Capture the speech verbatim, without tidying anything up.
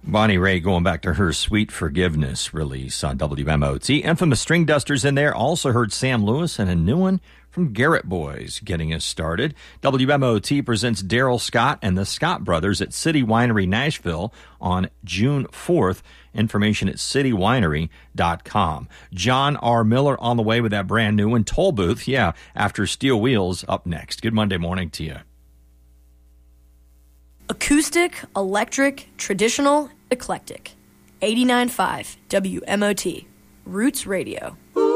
Bonnie Raitt going back to her Sweet Forgiveness release on W M O T. Infamous String Dusters in there. Also heard Sam Lewis and a new one from Garrett Boys getting us started. W M O T presents Daryl Scott and the Scott Brothers at City Winery Nashville on June fourth. Information at city winery dot com. John R. Miller on the way with that brand new one. Toll Booth, yeah, after Steel Wheels up next. Good Monday morning to you. Acoustic, electric, traditional, eclectic. eighty-nine point five W M O T. Roots Radio.